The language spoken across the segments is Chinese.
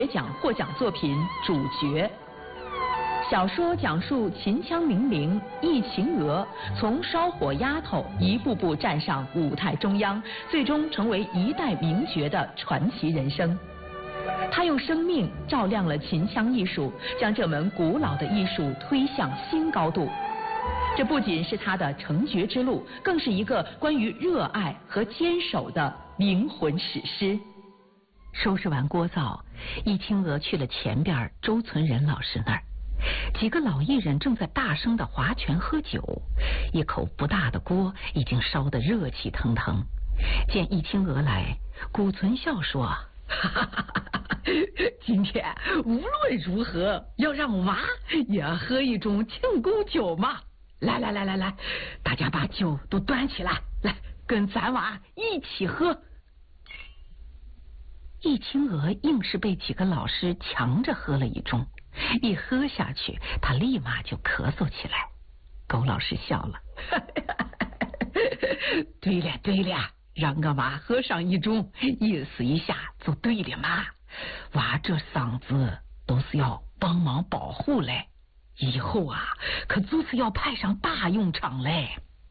奖获奖作品主角。小说讲述秦腔名伶易秦娥从烧火丫头一步步站上舞台中央，最终成为一代名角的传奇人生。她用生命照亮了秦腔艺术，将这门古老的艺术推向新高度。这不仅是她的成角之路，更是一个关于热爱和坚守的灵魂史诗。 收拾完锅灶，易清娥去了前边周存仁老师那儿。几个老艺人正在大声的划拳喝酒，一口不大的锅已经烧得热气腾腾。见易清娥来，古存笑说：哈哈哈哈，今天无论如何要让娃也喝一种庆功酒嘛！来，大家把酒都端起来，来跟咱娃一起喝。易清娥硬是被几个老师强着喝了一盅，一喝下去，他立马就咳嗽起来。狗老师笑了，对了，让我娃喝上一盅，意思一下就对了嘛。娃这嗓子都是要帮忙保护嘞，以后啊，可就是要派上大用场嘞。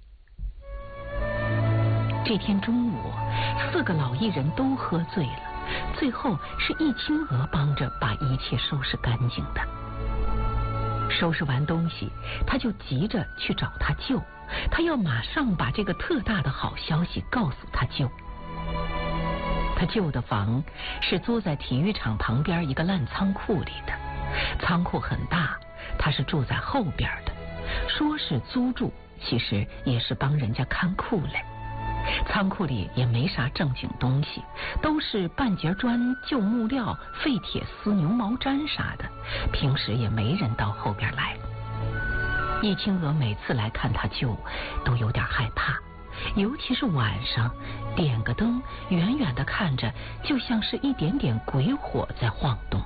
这天中午，4个老艺人都喝醉了。最后是易清娥帮着把一切收拾干净的。收拾完东西，他就急着去找他舅，他要马上把这个特大的好消息告诉他舅。他舅的房是租在体育场旁边一个烂仓库里的，仓库很大，他是住在后边的，说是租住，其实也是帮人家看库嘞。仓库里也没啥正经东西，都是半截砖、旧木料、废铁丝、牛毛毡啥的，平时也没人到后边来。易清娥每次来看他舅都有点害怕，尤其是晚上点个灯，远远的看着就像是一点点鬼火在晃动。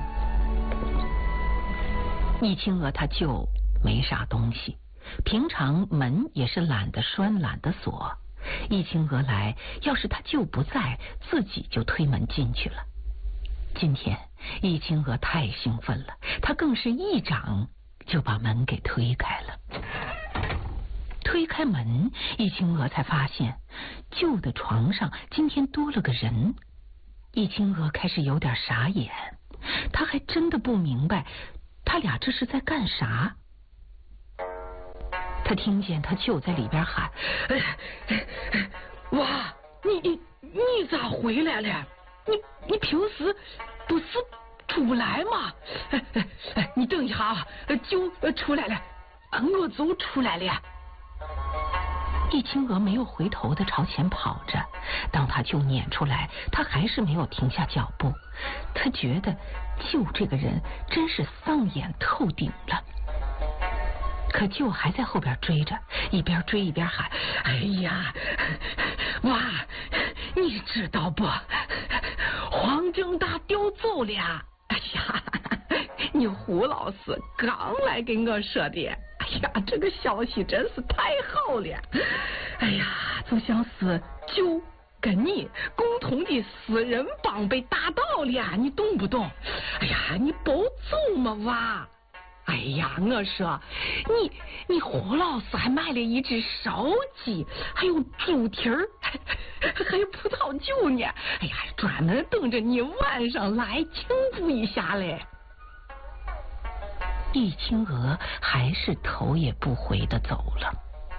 易清娥他舅没啥东西，平常门也是懒得拴懒得锁。易清娥来，要是他舅不在，自己就推门进去了。今天易清娥太兴奋了，她更是一掌就把门给推开了。推开门，易清娥才发现舅的床上今天多了个人。易清娥开始有点傻眼，她还真的不明白他俩这是在干啥。他听见他舅在里边喊：哇，你咋回来了？你平时不是出不来吗？你等一下啊，舅出来了，我就出来了。易清娥没有回头的朝前跑着，当他舅撵出来，他还是没有停下脚步。他觉得舅这个人真是丧眼透顶了。可舅还在后边追着，一边追一边喊：哎呀，哇，你知道不？黄正大丢走了！哎呀，你胡老师刚来跟我说的。哎呀，这个消息真是太好了！哎呀，就像是舅跟你共同的私人帮被打倒了，你懂不懂？哎呀，你保重嘛，娃！哎呀，我说你胡老师还买了一只烧鸡，还有猪蹄儿，还有葡萄酒呢。哎呀，专门等着你晚上来庆祝一下嘞。易清娥还是头也不回的走了。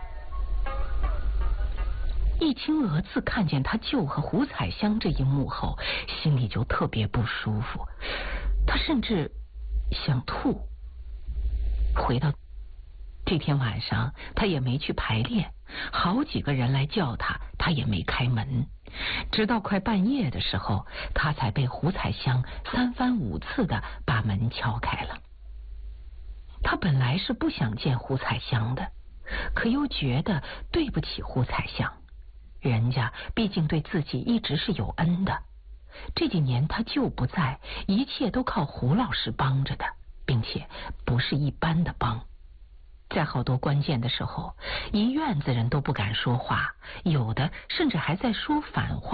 易清娥自看见他舅和胡彩香这一幕后，心里就特别不舒服，他甚至想吐。回到这天晚上，他也没去排练，好几个人来叫他，他也没开门。直到快半夜的时候，他才被胡彩香3番5次的把门敲开了。他本来是不想见胡彩香的，可又觉得对不起胡彩香，人家毕竟对自己一直是有恩的。这几年他舅不在，一切都靠胡老师帮着的，并且不是一般的帮。在好多关键的时候，一院子人都不敢说话，有的甚至还在说反话。